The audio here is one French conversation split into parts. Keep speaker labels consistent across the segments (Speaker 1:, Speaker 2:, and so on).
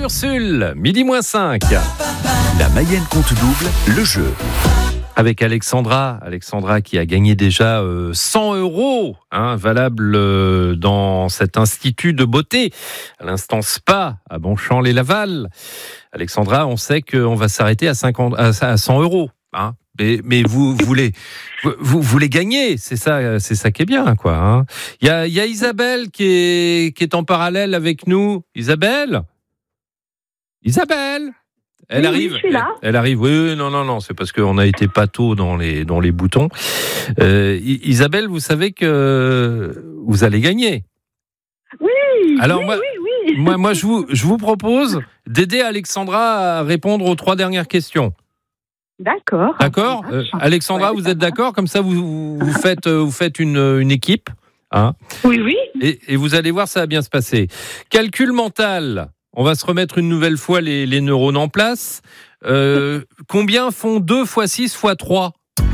Speaker 1: Ursule, midi moins 5.
Speaker 2: La Mayenne compte double, le jeu.
Speaker 1: Avec Alexandra qui a gagné déjà 100 €, valable dans cet institut de beauté, à l'instant Spa, à Bonchamp-les-Laval. Alexandra, on sait qu'on va s'arrêter à 100 €. Mais vous voulez gagner, c'est ça qui est bien, quoi. Hein. Il y a Isabelle qui est en parallèle avec nous. Isabelle, elle arrive.
Speaker 3: Oui, je suis là.
Speaker 1: Elle arrive. Oui, non, c'est parce qu'on a été pâteaux dans les boutons. Isabelle, vous savez que vous allez gagner.
Speaker 3: Oui.
Speaker 1: Alors
Speaker 3: oui.
Speaker 1: moi, je vous propose d'aider Alexandra à répondre aux 3 dernières questions.
Speaker 3: D'accord.
Speaker 1: Alexandra, vous êtes d'accord? Comme ça, vous faites une équipe. Hein,
Speaker 3: oui.
Speaker 1: et vous allez voir, ça va bien se passer. Calcul mental. On va se remettre une nouvelle fois les neurones en place. Combien font 2 x 6 x 3?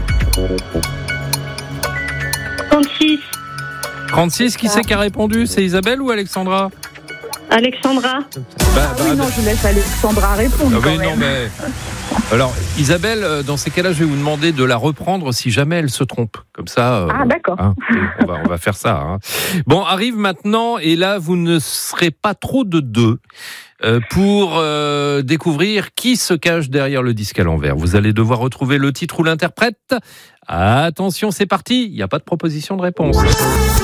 Speaker 3: 36.
Speaker 1: 36, qui c'est qui a répondu? C'est Isabelle ou Alexandra?
Speaker 3: Alexandra. Non, je laisse Alexandra répondre.
Speaker 1: Oui, non, mais... Alors, Isabelle, dans ces cas-là, je vais vous demander de la reprendre si jamais elle se trompe. Comme ça.
Speaker 3: D'accord.
Speaker 1: On va faire ça. Hein. Bon, arrive maintenant, et là, vous ne serez pas trop de 2 pour découvrir qui se cache derrière le disque à l'envers. Vous allez devoir retrouver le titre ou l'interprète. Attention, c'est parti. Il n'y a pas de proposition de réponse.